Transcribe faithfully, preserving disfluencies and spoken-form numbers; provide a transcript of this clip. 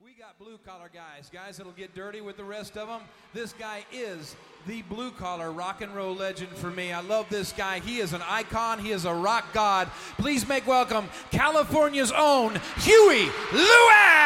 We got blue-collar guys, guys that'll get dirty with the rest of them. This guy is the blue-collar rock and roll legend for me. I love this guy. He is an icon. He is a rock god. Please make welcome California's own Huey Lewis!